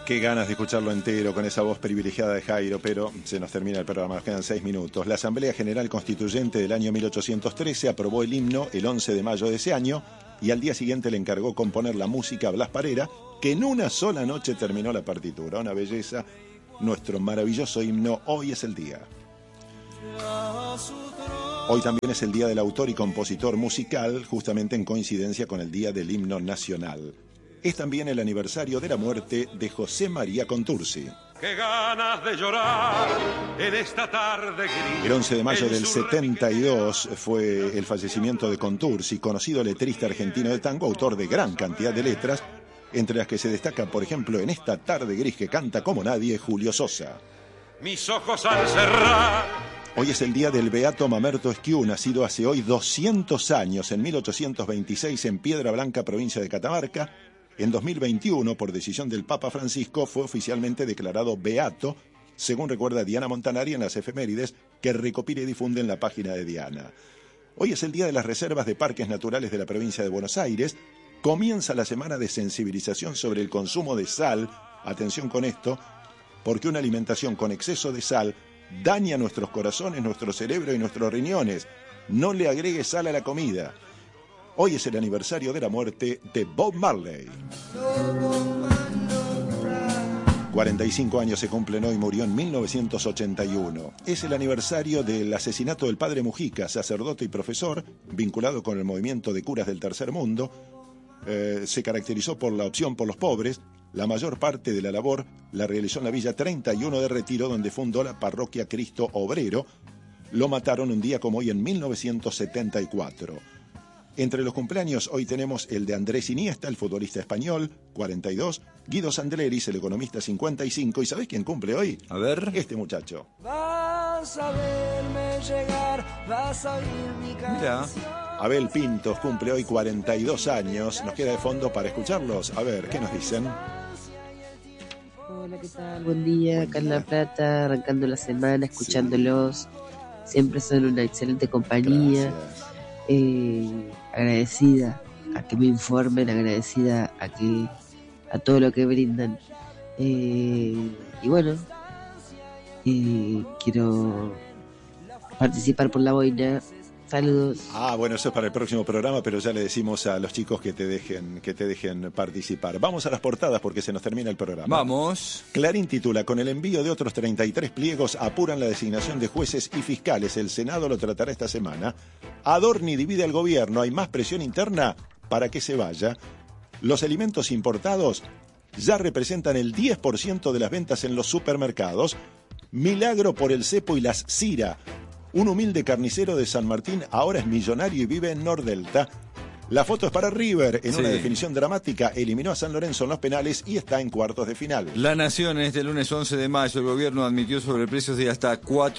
Qué ganas de escucharlo entero con esa voz privilegiada de Jairo, pero se nos termina el programa, nos quedan 6 minutos. La Asamblea General Constituyente del año 1813 aprobó el himno el 11 de mayo de ese año y al día siguiente le encargó componer la música a Blas Parera, que en una sola noche terminó la partitura. Una belleza, nuestro maravilloso himno. Hoy es el día. Hoy también es el día del autor y compositor musical, justamente en coincidencia con el día del himno nacional. Es también el aniversario de la muerte de José María Contursi. ¡Qué ganas de llorar en esta tarde gris! El 11 de mayo del 72 fue el fallecimiento de Contursi, conocido letrista argentino de tango, autor de gran cantidad de letras, entre las que se destaca, por ejemplo, en esta tarde gris que canta como nadie, Julio Sosa. Mis ojos al cerrar. Hoy es el día del beato Mamerto Esquiú, nacido hace hoy 200 años, en 1826, en Piedra Blanca, provincia de Catamarca. En 2021, por decisión del Papa Francisco, fue oficialmente declarado beato, según recuerda Diana Montanari en las efemérides que recopila y difunde en la página de Diana. Hoy es el día de las reservas de parques naturales de la provincia de Buenos Aires. Comienza la semana de sensibilización sobre el consumo de sal. Atención con esto, porque una alimentación con exceso de sal daña nuestros corazones, nuestro cerebro y nuestros riñones. No le agregues sal a la comida. Hoy es el aniversario de la muerte de Bob Marley. 45 años se cumplen hoy, murió en 1981. Es el aniversario del asesinato del padre Mujica, sacerdote y profesor, vinculado con el movimiento de curas del Tercer Mundo. Se caracterizó por la opción por los pobres. La mayor parte de la labor la realizó en la Villa 31 de Retiro, donde fundó la parroquia Cristo Obrero. Lo mataron un día como hoy en 1974. Entre los cumpleaños hoy tenemos el de Andrés Iniesta, el futbolista español, 42, Guido Sandleris, el economista, 55, ¿y sabés quién cumple hoy? A ver. Este muchacho. Vas a verme llegar, vas a oír mi canción. Mira. Abel Pintos cumple hoy 42 años, nos queda de fondo para escucharlos. A ver, ¿qué nos dicen? Hola, ¿qué tal? Buen día, acá en La Plata, arrancando la semana, escuchándolos. Siempre son una excelente compañía. Agradecida a que me informen, agradecida a todo lo que brindan. Y bueno, quiero participar por la boina. Saludos. Bueno, eso es para el próximo programa, pero ya le decimos a los chicos que te dejen participar. Vamos a las portadas porque se nos termina el programa. Vamos. Clarín titula: con el envío de otros 33 pliegos apuran la designación de jueces y fiscales. El Senado lo tratará esta semana. Adorni divide al gobierno. Hay más presión interna para que se vaya. Los alimentos importados ya representan el 10% de las ventas en los supermercados. Milagro por el cepo y las Cira. Un humilde carnicero de San Martín ahora es millonario y vive en Nordelta. La foto es para River. En una definición dramática, eliminó a San Lorenzo en los penales y está en cuartos de final. La Nación, este lunes 11 de mayo, el gobierno admitió sobreprecios de hasta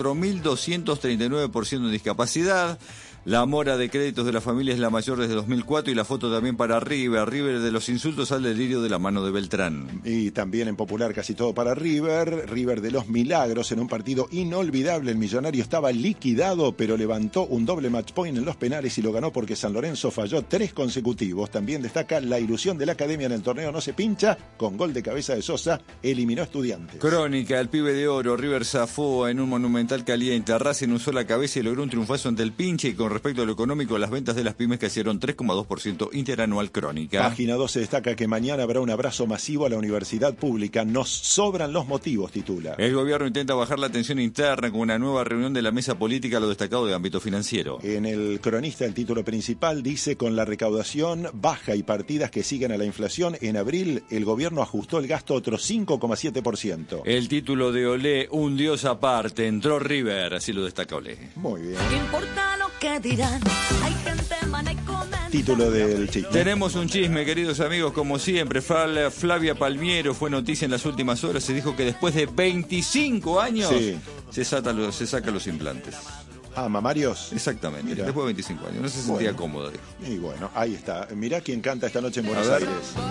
4.239% de discapacidad. La mora de créditos de la familia es la mayor desde 2004 y la foto también para River. River de los insultos al delirio de la mano de Beltrán. Y también en popular casi todo para River. River de los milagros en un partido inolvidable. El millonario estaba liquidado, pero levantó un doble match point en los penales y lo ganó porque San Lorenzo falló 3 consecutivos. También destaca la ilusión de la academia en el torneo no se pincha. Con gol de cabeza de Sosa, eliminó a Estudiantes. Crónica, el pibe de oro. River zafó en un monumental caliente. Racing usó la cabeza y logró un triunfazo ante el Pinche. Y con respecto a lo económico, las ventas de las pymes crecieron 3,2% interanual. Crónica. Página 12 destaca que mañana habrá un abrazo masivo a la universidad pública. Nos sobran los motivos, titula. El gobierno intenta bajar la tensión interna con una nueva reunión de la mesa política, lo destacado de ámbito financiero. En el cronista, el título principal dice: con la recaudación baja y partidas que siguen a la inflación, en abril el gobierno ajustó el gasto otro 5,7%. El título de Olé, un dios aparte, entró River, así lo destaca Olé. Muy bien. No importa lo que dirán, hay gente mala y comenta. Título del chisme. Tenemos un chisme, queridos amigos, como siempre. Flavia Palmiero fue noticia en las últimas horas. Se dijo que después de 25 años se saca los implantes. Mamarios. Exactamente, Mirá. después de 25 años. No se sentía cómoda. Y bueno, ahí está. Mirá quién canta esta noche en Buenos Aires.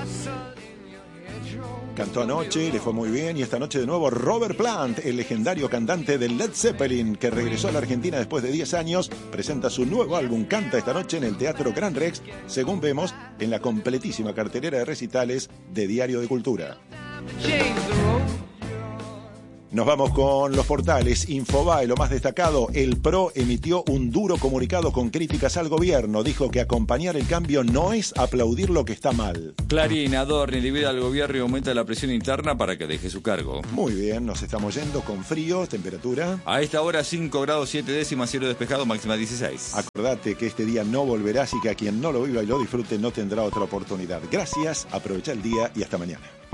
Cantó anoche, le fue muy bien, y esta noche de nuevo Robert Plant, el legendario cantante de Led Zeppelin, que regresó a la Argentina después de 10 años, presenta su nuevo álbum, canta esta noche en el Teatro Gran Rex, según vemos en la completísima cartelera de recitales de Diario de Cultura. Nos vamos con los portales. Infobae, lo más destacado, el PRO emitió un duro comunicado con críticas al gobierno. Dijo que acompañar el cambio no es aplaudir lo que está mal. Clarín, Adorni divide al gobierno y aumenta la presión interna para que deje su cargo. Muy bien, nos estamos yendo con frío, temperatura. A esta hora 5 grados 7 décimas, cielo despejado, máxima 16. Acordate que este día no volverá, así que a quien no lo viva y lo disfrute no tendrá otra oportunidad. Gracias, aprovecha el día y hasta mañana.